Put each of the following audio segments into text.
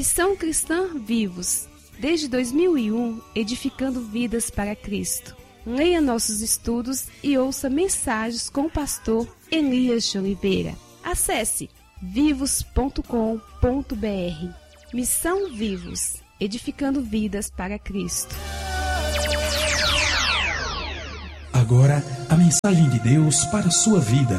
Missão Cristã Vivos, desde 2001, edificando vidas para Cristo. Leia nossos estudos e ouça mensagens com o pastor Elias de Oliveira. Acesse vivos.com.br. Missão Vivos, edificando vidas para Cristo. Agora, a mensagem de Deus para a sua vida.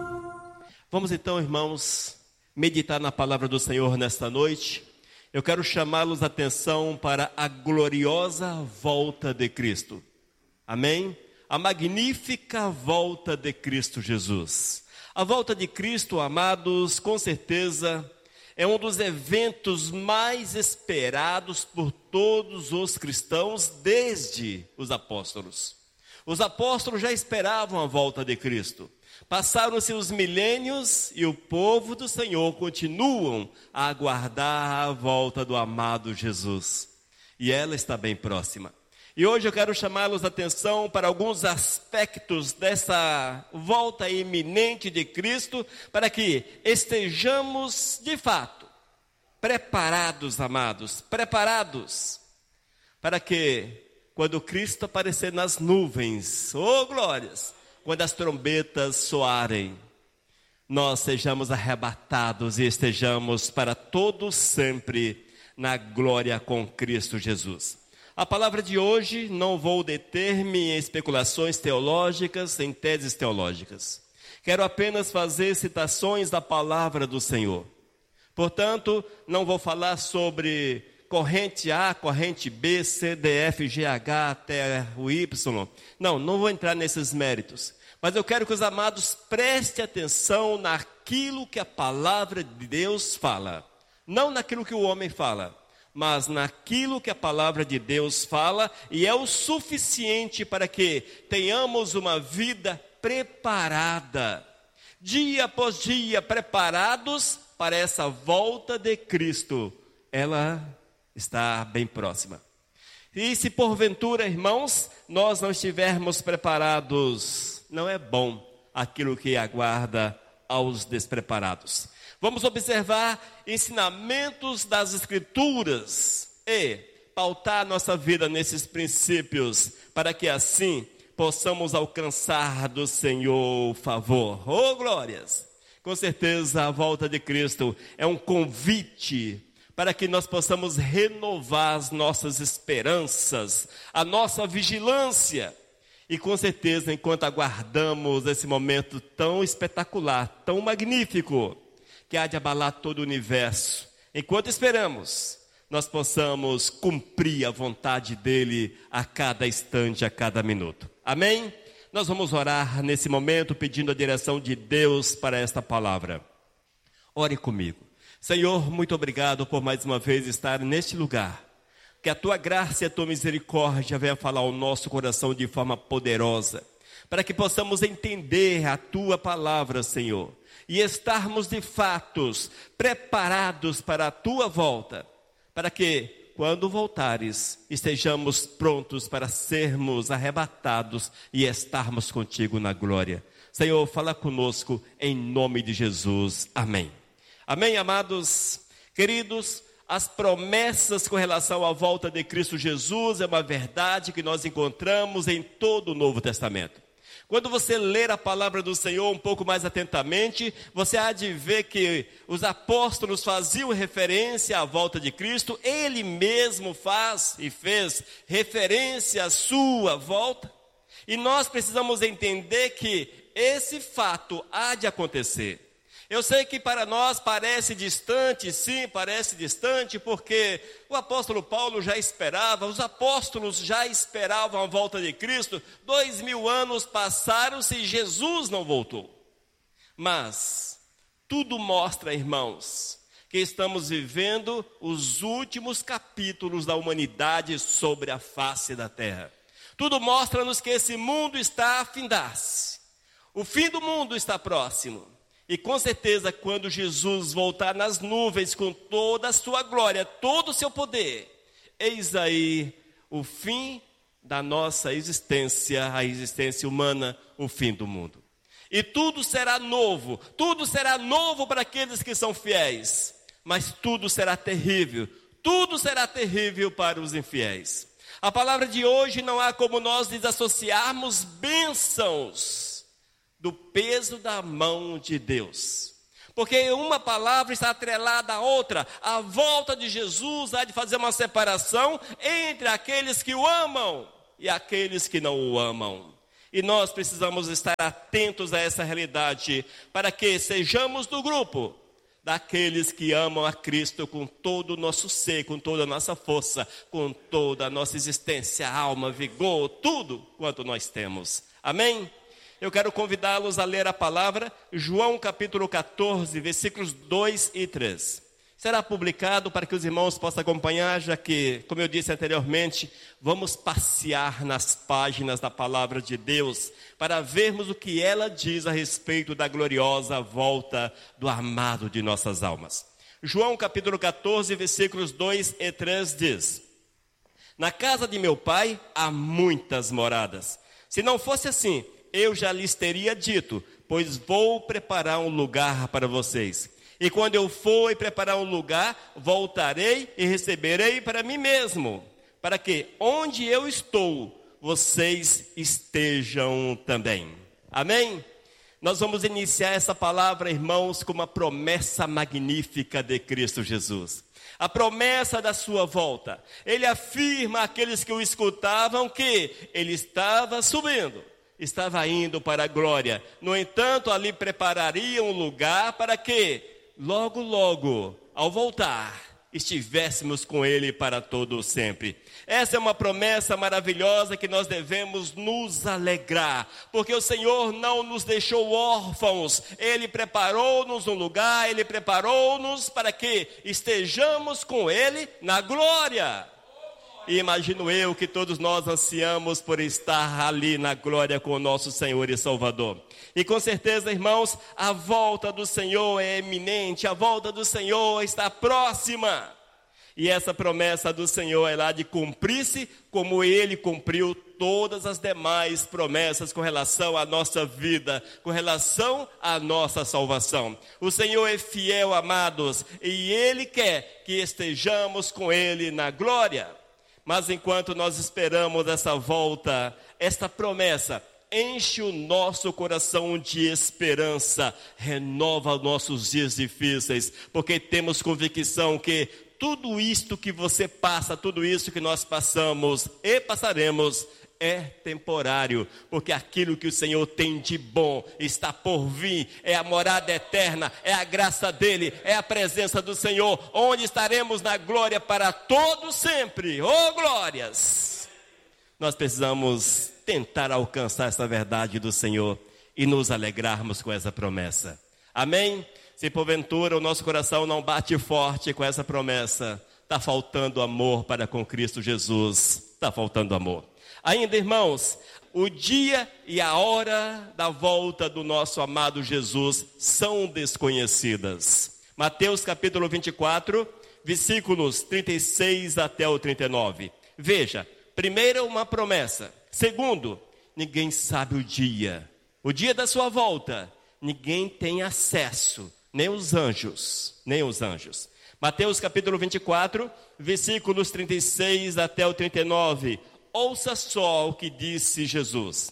Vamos então, irmãos, meditar na palavra do Senhor nesta noite. Eu quero chamá-los a atenção para a gloriosa volta de Cristo. Amém? A magnífica volta de Cristo Jesus. A volta de Cristo, amados, com certeza é um dos eventos mais esperados por todos os cristãos desde os apóstolos. Os apóstolos já esperavam a volta de Cristo. Passaram-se os milênios e o povo do Senhor continuam a aguardar a volta do amado Jesus. E ela está bem próxima. E hoje eu quero chamá-los a atenção para alguns aspectos dessa volta iminente de Cristo, para que estejamos, de fato, preparados, amados, preparados, para que, quando Cristo aparecer nas nuvens, oh glórias, quando as trombetas soarem, nós sejamos arrebatados e estejamos para todo sempre na glória com Cristo Jesus. A palavra de hoje, não vou deter-me em especulações teológicas, em teses teológicas. Quero apenas fazer citações da palavra do Senhor. Portanto, não vou falar sobre corrente A, corrente B, C, D, F, G, H, até o Y. Não vou entrar nesses méritos. Mas eu quero que os amados prestem atenção naquilo que a palavra de Deus fala. Não naquilo que o homem fala, mas naquilo que a palavra de Deus fala, e é o suficiente para que tenhamos uma vida preparada, dia após dia, preparados para essa volta de Cristo. Ela está bem próxima. E se porventura, irmãos, nós não estivermos preparados, não é bom aquilo que aguarda aos despreparados. Vamos observar ensinamentos das Escrituras e pautar nossa vida nesses princípios, para que assim possamos alcançar do Senhor o favor. Oh, glórias! Com certeza a volta de Cristo é um convite para que nós possamos renovar as nossas esperanças, a nossa vigilância. E com certeza, enquanto aguardamos esse momento tão espetacular, tão magnífico, que há de abalar todo o universo, enquanto esperamos, nós possamos cumprir a vontade dele a cada instante, a cada minuto. Amém? Nós vamos orar nesse momento pedindo a direção de Deus para esta palavra. Ore comigo. Senhor, muito obrigado por mais uma vez estar neste lugar. Que a tua graça e a tua misericórdia venha falar ao nosso coração de forma poderosa, para que possamos entender a tua palavra, Senhor, e estarmos de fato preparados para a tua volta, para que, quando voltares, estejamos prontos para sermos arrebatados e estarmos contigo na glória. Senhor, fala conosco em nome de Jesus. Amém. Amém, amados, queridos. As promessas com relação à volta de Cristo Jesus é uma verdade que nós encontramos em todo o Novo Testamento. Quando você ler a palavra do Senhor um pouco mais atentamente, você há de ver que os apóstolos faziam referência à volta de Cristo, ele mesmo faz e fez referência à sua volta. E nós precisamos entender que esse fato há de acontecer. Eu sei que para nós parece distante, sim, parece distante, porque o apóstolo Paulo já esperava, os apóstolos já esperavam a volta de Cristo. 2000 anos passaram-se e Jesus não voltou. Mas tudo mostra, irmãos, que estamos vivendo os últimos capítulos da humanidade sobre a face da terra. Tudo mostra-nos que esse mundo está a findar-se. O fim do mundo está próximo. E com certeza, quando Jesus voltar nas nuvens com toda a sua glória, todo o seu poder, eis aí o fim da nossa existência, a existência humana, o fim do mundo. E tudo será novo para aqueles que são fiéis. mas tudo será terrível. Tudo será terrível para os infiéis. A palavra de hoje não há como nós desassociarmos bênçãos do peso da mão de Deus. Porque uma palavra está atrelada à outra. A volta de Jesus há de fazer uma separação entre aqueles que o amam e aqueles que não o amam. E nós precisamos estar atentos a essa realidade para que sejamos do grupo daqueles que amam a Cristo com todo o nosso ser, com toda a nossa força, com toda a nossa existência, alma, vigor, tudo quanto nós temos. Amém? Eu quero convidá-los a ler a palavra, João capítulo 14, versículos 2 e 3. Será publicado para que os irmãos possam acompanhar, já que, como eu disse anteriormente, vamos passear nas páginas da palavra de Deus para vermos o que ela diz a respeito da gloriosa volta do amado de nossas almas. João capítulo 14, versículos 2 e 3 diz: Na casa de meu pai há muitas moradas. Se não fosse assim, eu já lhes teria dito, pois vou preparar um lugar para vocês. E quando eu for preparar um lugar, voltarei e receberei para mim mesmo, para que onde eu estou, vocês estejam também. Amém? Nós vamos iniciar essa palavra, irmãos, com uma promessa magnífica de Cristo Jesus. A promessa da sua volta. Ele afirma àqueles que o escutavam que ele estava subindo, estava indo para a glória. No entanto, ali prepararia um lugar para que logo, logo, ao voltar, estivéssemos com ele para todo sempre. Essa é uma promessa maravilhosa que nós devemos nos alegrar, porque o Senhor não nos deixou órfãos. Ele preparou-nos um lugar, Ele preparou-nos para que estejamos com Ele na glória. E imagino eu que todos nós ansiamos por estar ali na glória com o nosso Senhor e Salvador. E com certeza, irmãos, a volta do Senhor é eminente, a volta do Senhor está próxima. E essa promessa do Senhor é lá de cumprir-se como Ele cumpriu todas as demais promessas com relação à nossa vida, com relação à nossa salvação. O Senhor é fiel, amados, e Ele quer que estejamos com Ele na glória. Mas enquanto nós esperamos essa volta, esta promessa enche o nosso coração de esperança, renova nossos dias difíceis, porque temos convicção que tudo isto que você passa, tudo isso que nós passamos e passaremos é temporário, porque aquilo que o Senhor tem de bom está por vir, é a morada eterna, é a graça dele, é a presença do Senhor, onde estaremos na glória para todo sempre. Oh, glórias! Nós precisamos tentar alcançar essa verdade do Senhor e nos alegrarmos com essa promessa. Amém? Se porventura o nosso coração não bate forte com essa promessa, está faltando amor para com Cristo Jesus, está faltando amor. Ainda, irmãos, o dia e a hora da volta do nosso amado Jesus são desconhecidas. Mateus capítulo 24, versículos 36 até o 39. Veja, primeiro uma promessa. Segundo, ninguém sabe o dia da sua volta. Ninguém tem acesso, nem os anjos. Mateus capítulo 24, versículos 36 até o 39. Ouça só o que disse Jesus.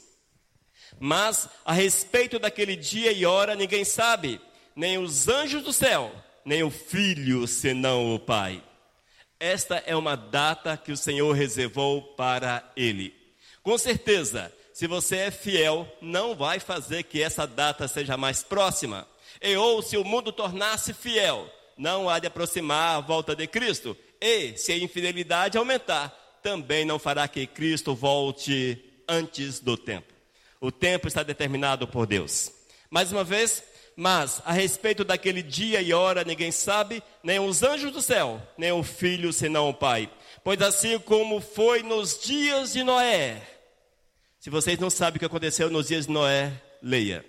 Mas a respeito daquele dia e hora ninguém sabe, nem os anjos do céu, nem o Filho, senão o Pai. Esta é uma data que o Senhor reservou para Ele. Com certeza, se você é fiel, não vai fazer que essa data seja mais próxima. Ou se o mundo tornar-se fiel, não há de aproximar a volta de Cristo. E se a infidelidade aumentar, também não fará que Cristo volte antes do tempo. O tempo está determinado por Deus. Mais uma vez, mas a respeito daquele dia e hora ninguém sabe, nem os anjos do céu, nem o Filho, senão o Pai. Pois assim como foi nos dias de Noé. Se vocês não sabem o que aconteceu nos dias de Noé, leia.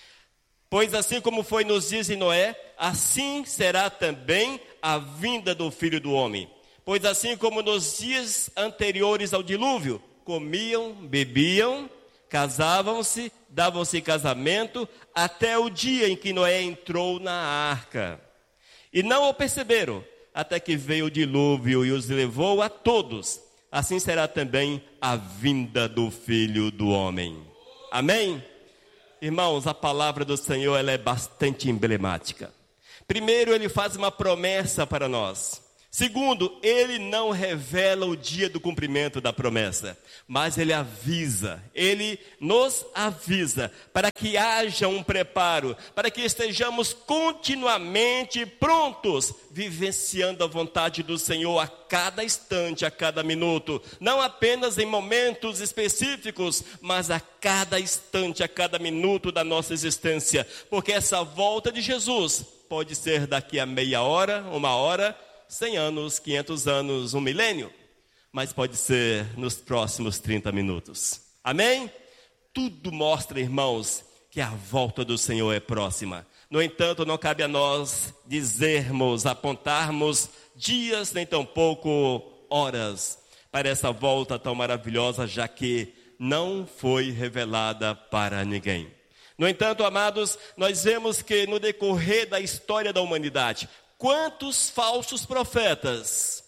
Pois assim como foi nos dias de Noé, assim será também a vinda do Filho do Homem. Pois assim como nos dias anteriores ao dilúvio, comiam, bebiam, casavam-se, davam-se casamento, até o dia em que Noé entrou na arca. e não o perceberam, até que veio o dilúvio e os levou a todos. Assim será também a vinda do Filho do Homem. Amém? Irmãos, a palavra do Senhor ela é bastante emblemática. Primeiro, ele faz uma promessa para nós. Segundo, ele não revela o dia do cumprimento da promessa, mas ele avisa, ele nos avisa para que haja um preparo, para que estejamos continuamente prontos, vivenciando a vontade do Senhor a cada instante, a cada minuto, não apenas em momentos específicos, mas a cada instante, a cada minuto da nossa existência, porque essa volta de Jesus pode ser daqui a meia hora, 1 hora, 100 anos, 500 anos, 1 milênio, mas pode ser nos próximos 30 minutos. Amém? Tudo mostra, irmãos, que a volta do Senhor é próxima. No entanto, não cabe a nós dizermos, apontarmos dias, nem tampouco horas para essa volta tão maravilhosa, já que não foi revelada para ninguém. No entanto, amados, nós vemos que no decorrer da história da humanidade, quantos falsos profetas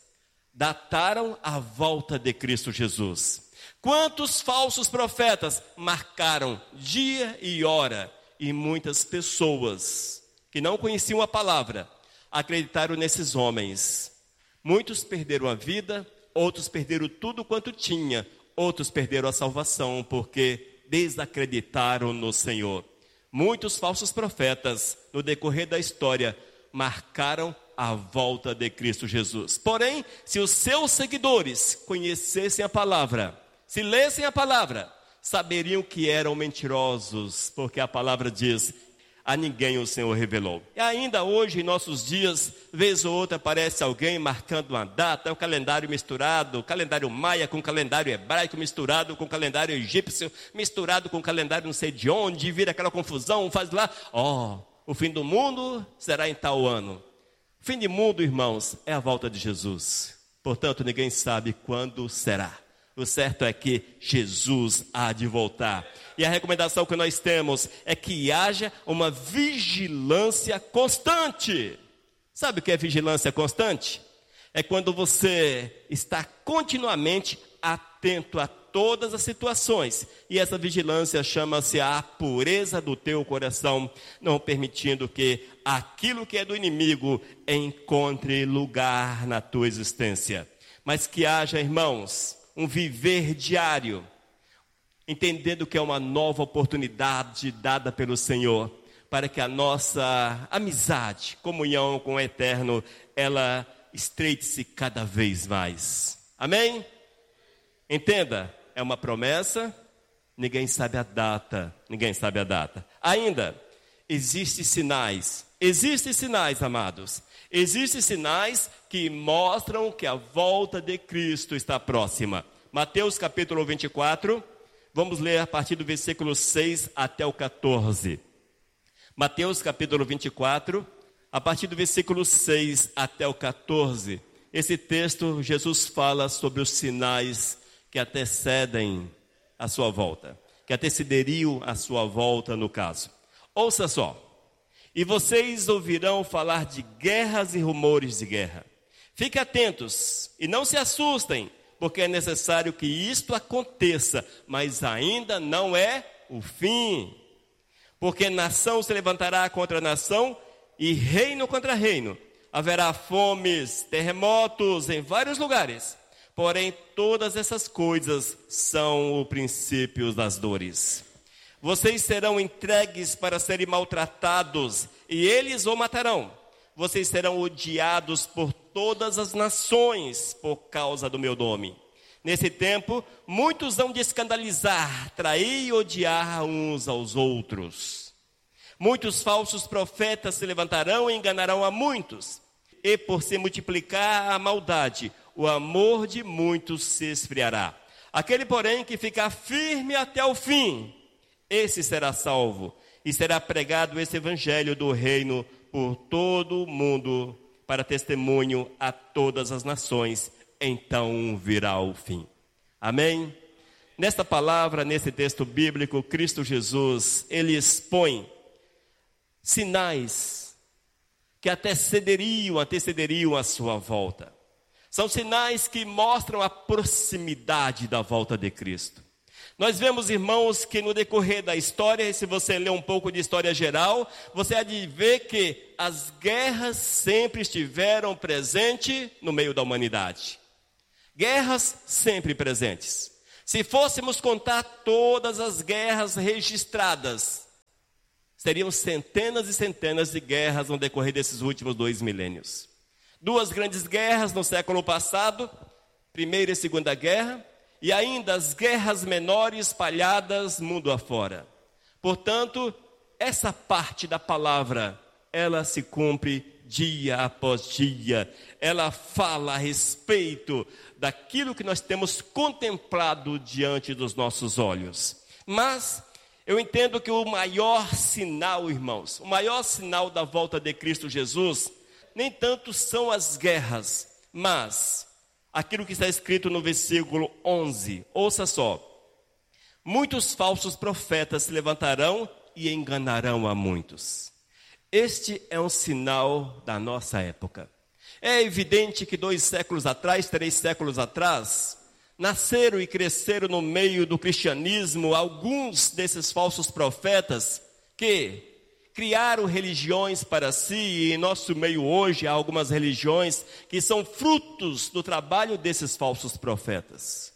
dataram a volta de Cristo Jesus? Quantos falsos profetas marcaram dia e hora? E muitas pessoas que não conheciam a palavra acreditaram nesses homens. Muitos perderam a vida, outros perderam tudo quanto tinha, outros perderam a salvação porque desacreditaram no Senhor. Muitos falsos profetas, no decorrer da história, marcaram a volta de Cristo Jesus. Porém, se os seus seguidores conhecessem a palavra, se lessem a palavra, saberiam que eram mentirosos, porque a palavra diz: a ninguém o Senhor revelou. E ainda hoje, em nossos dias, vez ou outra aparece alguém marcando uma data, é o calendário misturado, o calendário maia com o calendário hebraico misturado com o calendário egípcio, misturado com o calendário não sei de onde, vira aquela confusão, faz lá, o fim do mundo será em tal ano. O fim do mundo, irmãos, é a volta de Jesus. Portanto, ninguém sabe quando será. O certo é que Jesus há de voltar. E a recomendação que nós temos é que haja uma vigilância constante. Sabe o que é vigilância constante? É quando você está continuamente atento a todas as situações. E essa vigilância chama-se a pureza do teu coração, não permitindo que aquilo que é do inimigo encontre lugar na tua existência. Mas que haja, irmãos, um viver diário, entendendo que é uma nova oportunidade dada pelo Senhor, para que a nossa amizade, comunhão com o Eterno, ela estreite-se cada vez mais. Amém? Entenda, é uma promessa, ninguém sabe a data, Ainda, existem sinais, amados, existem sinais que mostram que a volta de Cristo está próxima. Mateus capítulo 24, vamos ler a partir do versículo 6 até o 14. Mateus capítulo 24, a partir do versículo 6 até o 14. Esse texto, Jesus fala sobre os sinais que antecedem a sua volta, que antecederiam a sua volta no caso. Ouça só. E vocês ouvirão falar de guerras e rumores de guerra. Fiquem atentos e não se assustem, porque é necessário que isto aconteça, mas ainda não é o fim. Porque nação se levantará contra nação e reino contra reino. Haverá fomes, terremotos em vários lugares. Porém, todas essas coisas são o princípio das dores. Vocês serão entregues para serem maltratados, e eles o matarão. Vocês serão odiados por todas as nações por causa do meu nome. Nesse tempo, muitos vão de escandalizar, trair e odiar uns aos outros. Muitos falsos profetas se levantarão e enganarão a muitos. E por se multiplicar a maldade, o amor de muitos se esfriará. Aquele, porém, que ficar firme até o fim, esse será salvo. E será pregado esse evangelho do reino por todo o mundo, para testemunho a todas as nações. Então virá o fim. Amém? Nesta palavra, nesse texto bíblico, Cristo Jesus, ele expõe sinais que antecederiam a sua volta. São sinais que mostram a proximidade da volta de Cristo. Nós vemos, irmãos, que no decorrer da história, e se você ler um pouco de história geral, você há de ver que as guerras sempre estiveram presentes no meio da humanidade. Guerras sempre presentes. Se fôssemos contar todas as guerras registradas, seriam centenas e centenas de guerras no decorrer desses últimos 2 milênios. 2 grandes guerras no século passado, Primeira e Segunda Guerra, e ainda as guerras menores espalhadas mundo afora. Portanto, essa parte da palavra, ela se cumpre dia após dia. Ela fala a respeito daquilo que nós temos contemplado diante dos nossos olhos. Mas eu entendo que o maior sinal, irmãos, o maior sinal da volta de Cristo Jesus, nem tanto são as guerras, mas aquilo que está escrito no versículo 11. Ouça só. Muitos falsos profetas se levantarão e enganarão a muitos. Este é um sinal da nossa época. É evidente que 2 séculos atrás, 3 séculos atrás, nasceram e cresceram no meio do cristianismo alguns desses falsos profetas que criaram religiões para si, e em nosso meio hoje há algumas religiões que são frutos do trabalho desses falsos profetas.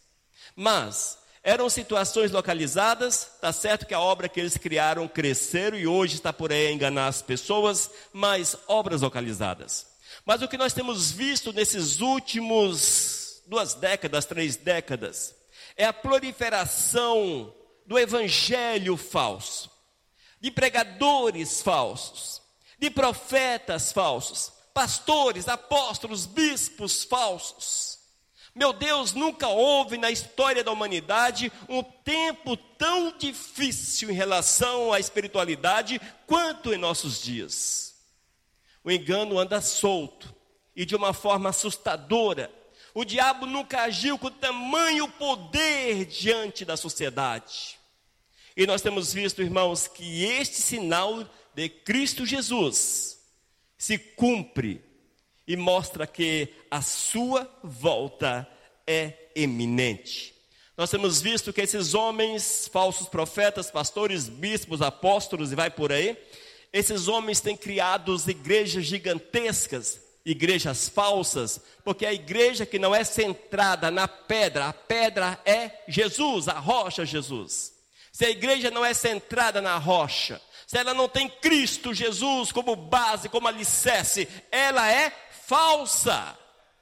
Mas eram situações localizadas, está certo que a obra que eles criaram cresceram e hoje está por aí a enganar as pessoas, mas obras localizadas. Mas o que nós temos visto nesses últimos 2 décadas, 3 décadas, é a proliferação do evangelho falso, de pregadores falsos, de profetas falsos, pastores, apóstolos, bispos falsos. Meu Deus, nunca houve na história da humanidade um tempo tão difícil em relação à espiritualidade quanto em nossos dias. O engano anda solto e de uma forma assustadora. O diabo nunca agiu com tamanho poder diante da sociedade. E nós temos visto, irmãos, que este sinal de Cristo Jesus se cumpre e mostra que a sua volta é eminente. Nós temos visto que esses homens, falsos profetas, pastores, bispos, apóstolos e vai por aí, esses homens têm criado igrejas gigantescas, igrejas falsas, porque a igreja que não é centrada na pedra, a pedra é Jesus, a rocha Jesus. Se a igreja não é centrada na rocha, se ela não tem Cristo Jesus como base, como alicerce, ela é falsa.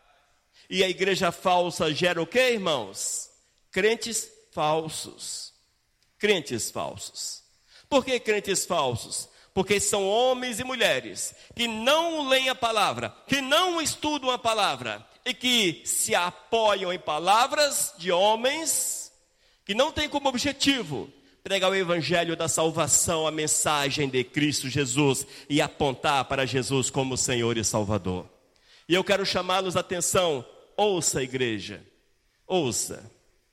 E a igreja falsa gera o quê, irmãos? Crentes falsos. Crentes falsos. Por que crentes falsos? Porque são homens e mulheres que não leem a palavra, que não estudam a palavra e que se apoiam em palavras de homens que não têm como objetivo pregar o evangelho da salvação, a mensagem de Cristo Jesus e apontar para Jesus como Senhor e Salvador. E eu quero chamá-los a atenção. Ouça, igreja, ouça.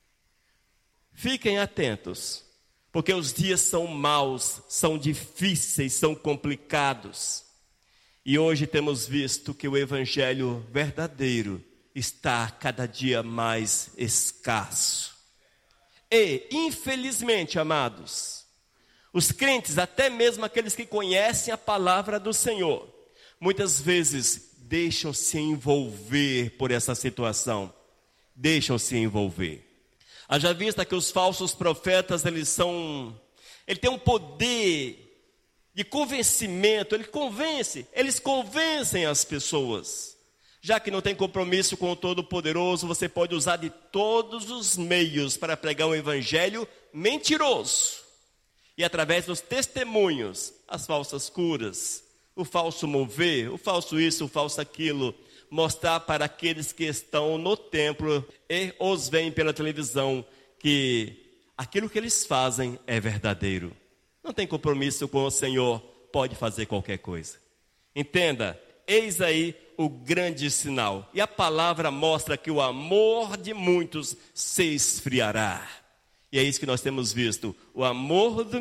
Fiquem atentos, porque os dias são maus, são difíceis, são complicados. E hoje temos visto que o evangelho verdadeiro está cada dia mais escasso. E, infelizmente, amados, os crentes, até mesmo aqueles que conhecem a palavra do Senhor, muitas vezes deixam-se envolver por essa situação. Deixam-se envolver. Haja vista que os falsos profetas, eles têm um poder de convencimento, eles convencem as pessoas. Já que não tem compromisso com o Todo-Poderoso, você pode usar de todos os meios para pregar um evangelho mentiroso. E através dos testemunhos, as falsas curas, o falso mover, o falso isso, o falso aquilo, mostrar para aqueles que estão no templo e os veem pela televisão que aquilo que eles fazem é verdadeiro. Não tem compromisso com o Senhor, pode fazer qualquer coisa. Entenda, eis aí o grande sinal. E a palavra mostra que o amor de muitos se esfriará. E é isso que nós temos visto. O amor de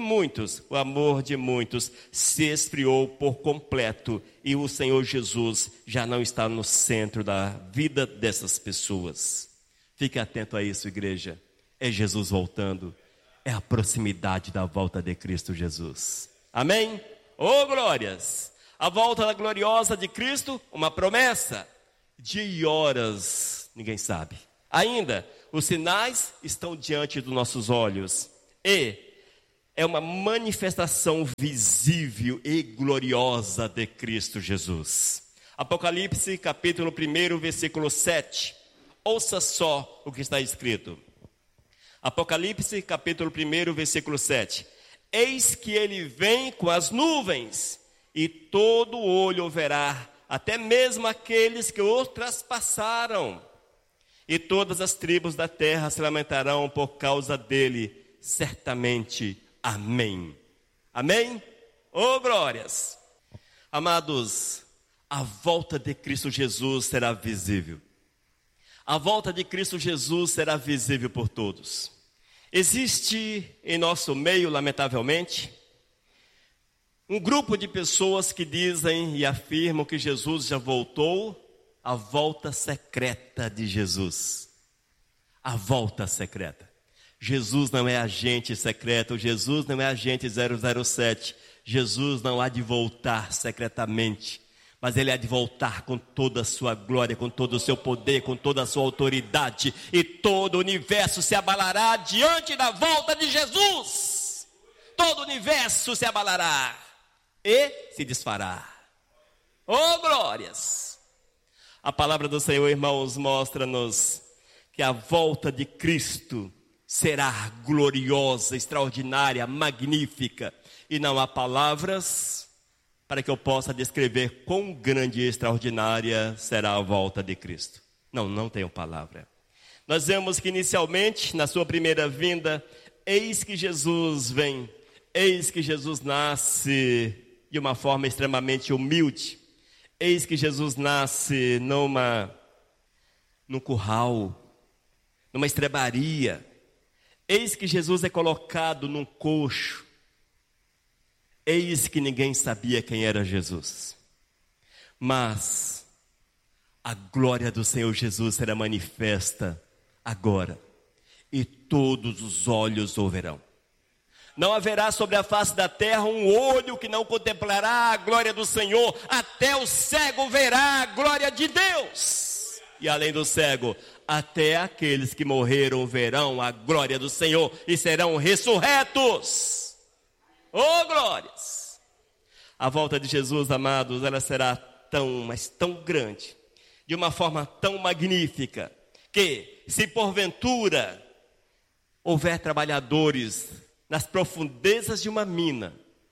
muitos se esfriou por completo. E o Senhor Jesus já não está no centro da vida dessas pessoas. Fique atento a isso, igreja. É Jesus voltando. É a proximidade da volta de Cristo Jesus. Amém? Oh, glórias! A volta gloriosa de Cristo, uma promessa. Dia e horas, ninguém sabe. Ainda, os sinais estão diante dos nossos olhos. E é uma manifestação visível e gloriosa de Cristo Jesus. Apocalipse, capítulo 1, versículo 7. Ouça só o que está escrito. Apocalipse, capítulo 1, versículo 7. Eis que ele vem com as nuvens, e todo olho o verá, até mesmo aqueles que o traspassaram. E todas as tribos da terra se lamentarão por causa dele, certamente. Amém. Amém? Oh, glórias! Amados, a volta de Cristo Jesus será visível. A volta de Cristo Jesus será visível por todos. Existe em nosso meio, lamentavelmente, um grupo de pessoas que dizem e afirmam que Jesus já voltou. A volta secreta de Jesus. A volta secreta. Jesus não é agente secreto. Jesus não é agente 007. Jesus não há de voltar secretamente. Mas ele há de voltar com toda a sua glória, com todo o seu poder, com toda a sua autoridade. E todo o universo se abalará diante da volta de Jesus. Todo o universo se abalará e se desfará. Oh, glórias! A palavra do Senhor, irmãos, mostra-nos que a volta de Cristo será gloriosa, extraordinária, magnífica. E não há palavras para que eu possa descrever quão grande e extraordinária será a volta de Cristo. Não tenho palavra. Nós vemos que inicialmente, na sua primeira vinda, eis que Jesus vem, eis que Jesus nasce de uma forma extremamente humilde. Eis que Jesus nasce num curral, numa estrebaria. Eis que Jesus é colocado num coxo. Eis que ninguém sabia quem era Jesus. Mas a glória do Senhor Jesus será manifesta agora. E todos os olhos o verão. Não haverá sobre a face da terra um olho que não contemplará a glória do Senhor. Até o cego verá a glória de Deus. E além do cego, até aqueles que morreram verão a glória do Senhor e serão ressurretos. Oh, glórias! A volta de Jesus, amados, ela será mas tão grande, de uma forma tão magnífica, que se porventura houver trabalhadores nas profundezas de uma mina,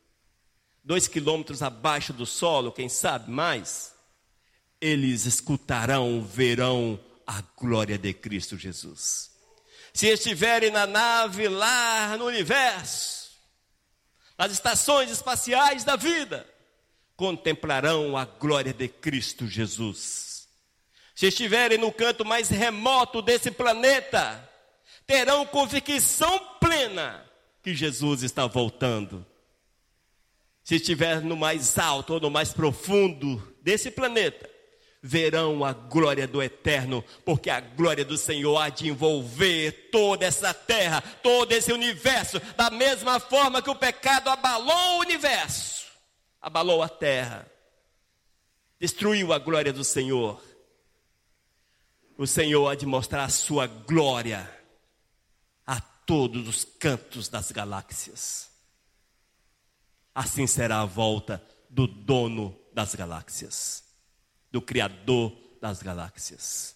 2 quilômetros abaixo do solo, quem sabe mais, eles escutarão, verão a glória de Cristo Jesus. Se estiverem na nave lá no universo, nas estações espaciais da vida, contemplarão a glória de Cristo Jesus. Se estiverem no canto mais remoto desse planeta, terão convicção plena que Jesus está voltando. Se estiver no mais alto ou no mais profundo desse planeta, verão a glória do Eterno, porque a glória do Senhor há de envolver toda essa terra, todo esse universo, da mesma forma que o pecado abalou o universo, abalou a terra, destruiu a glória do Senhor. O Senhor há de mostrar a sua glória a todos os cantos das galáxias. Assim será a volta do dono das galáxias, do Criador das galáxias.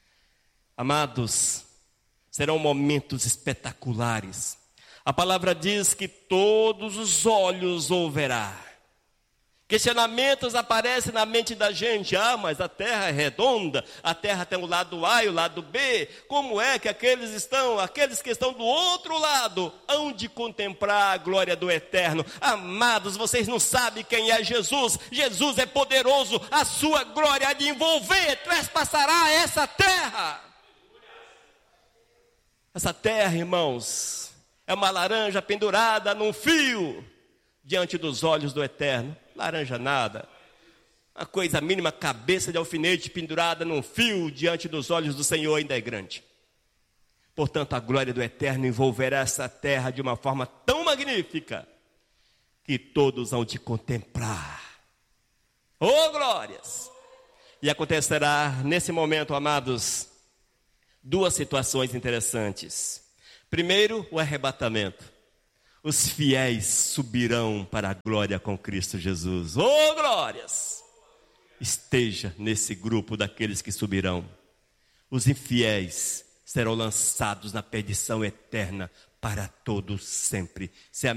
Amados, serão momentos espetaculares. A palavra diz que todos os olhos o verão. Questionamentos aparecem na mente da gente. Mas a terra é redonda, a terra tem o lado A e o lado B. Como é que aqueles que estão do outro lado, hão de contemplar a glória do Eterno? Amados, vocês não sabem quem é Jesus. Jesus é poderoso, a sua glória há de envolver, trespassará essa terra. Essa terra, irmãos, é uma laranja pendurada num fio diante dos olhos do Eterno. Laranja nada. Uma coisa mínima, cabeça de alfinete pendurada num fio diante dos olhos do Senhor ainda é grande. Portanto, a glória do Eterno envolverá essa terra de uma forma tão magnífica que todos hão de contemplar. Oh, glórias! E acontecerá nesse momento, amados, duas situações interessantes. Primeiro, o arrebatamento. Os fiéis subirão para a glória com Cristo Jesus. Oh, glórias! Esteja nesse grupo daqueles que subirão. Os infiéis serão lançados na perdição eterna para todo sempre. Se a